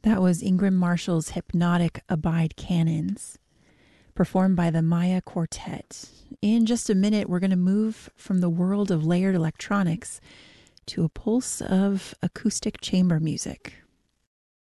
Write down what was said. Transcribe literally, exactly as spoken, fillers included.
That was Ingram Marshall's hypnotic Abide Canons, performed by the Maya Quartet. In just a minute, we're going to move from the world of layered electronics to a pulse of acoustic chamber music.